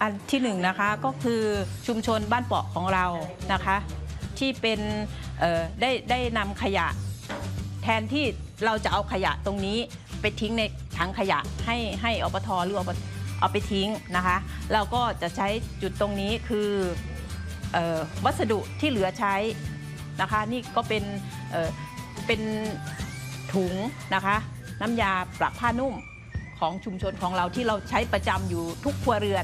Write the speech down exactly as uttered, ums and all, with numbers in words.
อันที่หนึ่งนะคะก็คือชุมชนบ้านเปาะของเรานะคะที่เป็นได้ได้นำขยะแทนที่เราจะเอาขยะตรงนี้ไปทิ้งในถังขยะให้ให้อปทหรือเอาไปทิ้งนะคะเราก็จะใช้จุดตรงนี้คือวัสดุที่เหลือใช้นะคะนี่ก็เป็นเป็นถุงนะคะน้ำยาปรับผ้านุ่มของชุมชนของเราที่เราใช้ประจำอยู่ทุกครัวเรือน